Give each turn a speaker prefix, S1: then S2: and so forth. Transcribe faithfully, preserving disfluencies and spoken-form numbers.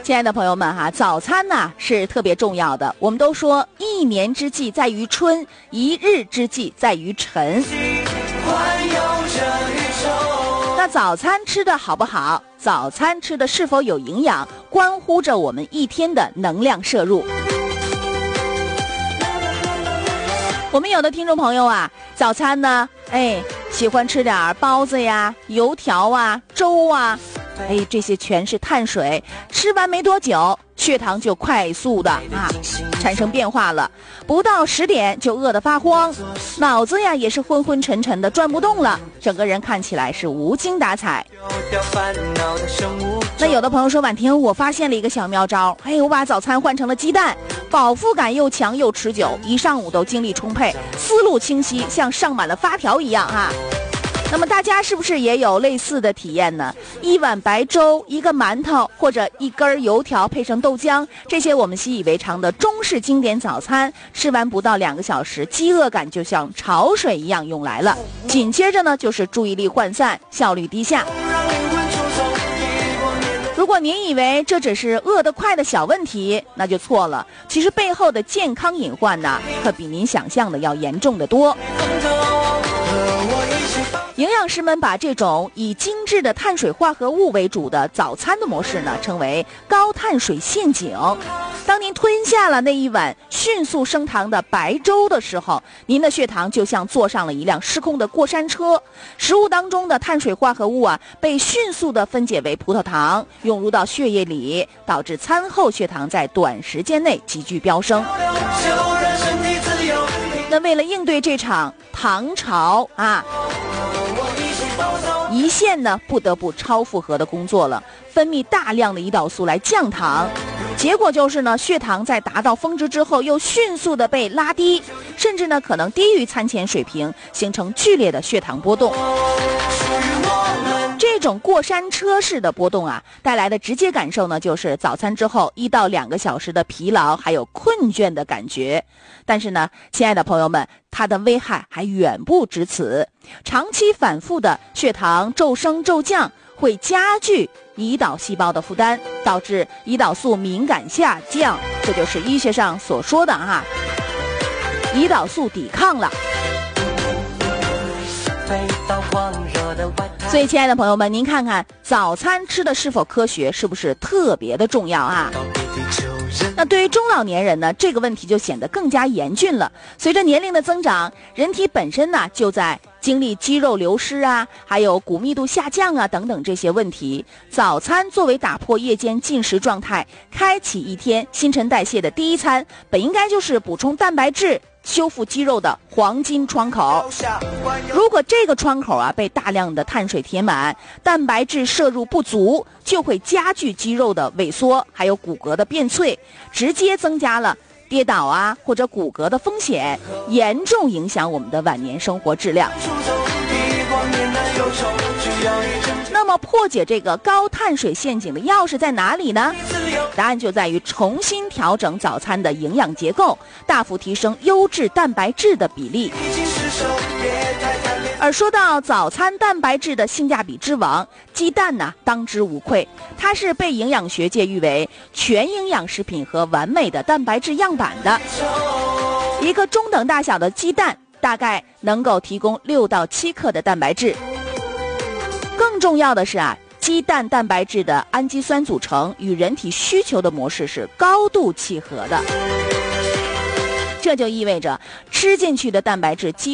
S1: 亲爱的朋友们哈，早餐呢是特别重要的。我们都说一年之计在于春，一日之计在于晨。那早餐吃的好不好，早餐吃的是否有营养，关乎着我们一天的能量摄入。我们有的听众朋友啊，早餐呢，哎，喜欢吃点包子呀、油条啊、粥啊，哎，这些全是碳水，吃完没多久，血糖就快速的啊产生变化了，不到十点就饿得发慌，脑子呀也是昏昏沉沉的转不动了，整个人看起来是无精打采。那有的朋友说，婉婷，我发现了一个小妙招，哎，我把早餐换成了鸡蛋，饱腹感又强又持久，一上午都精力充沛，思路清晰，像上满了发条一样哈。那么大家是不是也有类似的体验呢？一碗白粥，一个馒头，或者一根油条配上豆浆，这些我们习以为常的中式经典早餐，吃完不到两个小时，饥饿感就像潮水一样涌来了。紧接着呢，就是注意力涣散，效率低下。如果您以为这只是饿得快的小问题，那就错了。其实背后的健康隐患呢，可比您想象的要严重得多。营养师们把这种以精致的碳水化合物为主的早餐的模式呢，称为高碳水陷阱。当您吞下了那一碗迅速升糖的白粥的时候，您的血糖就像坐上了一辆失控的过山车。食物当中的碳水化合物啊，被迅速的分解为葡萄糖，涌入到血液里，导致餐后血糖在短时间内急剧飙升。那为了应对这场糖潮啊，胰腺呢不得不超负荷的工作了，分泌大量的胰岛素来降糖，结果就是呢，血糖在达到峰值之后又迅速的被拉低，甚至呢可能低于餐前水平，形成剧烈的血糖波动。这种过山车式的波动啊，带来的直接感受呢，就是早餐之后一到两个小时的疲劳还有困倦的感觉。但是呢，亲爱的朋友们，它的危害还远不止此。长期反复的血糖骤升骤降，会加剧胰岛细胞的负担，导致胰岛素敏感下降，这就是医学上所说的哈，胰岛素抵抗了。所以亲爱的朋友们，您看看早餐吃的是否科学，是不是特别的重要啊？那对于中老年人呢，这个问题就显得更加严峻了。随着年龄的增长，人体本身呢就在经历肌肉流失啊，还有骨密度下降啊等等这些问题。早餐作为打破夜间进食状态，开启一天新陈代谢的第一餐，本应该就是补充蛋白质、修复肌肉的黄金窗口。如果这个窗口啊被大量的碳水填满，蛋白质摄入不足，就会加剧肌肉的萎缩，还有骨骼的变脆，直接增加了跌倒啊或者骨骼的风险，严重影响我们的晚年生活质量。那么破解这个高碳水陷阱的钥匙在哪里呢？答案就在于重新调整早餐的营养结构，大幅提升优质蛋白质的比例。而说到早餐蛋白质的性价比之王，鸡蛋呢当之无愧，它是被营养学界誉为全营养食品和完美的蛋白质样板的。一个中等大小的鸡蛋大概能够提供六到七克的蛋白质。更重要的是啊，鸡蛋蛋白质的氨基酸组成与人体需求的模式是高度契合的，这就意味着吃进去的蛋白质基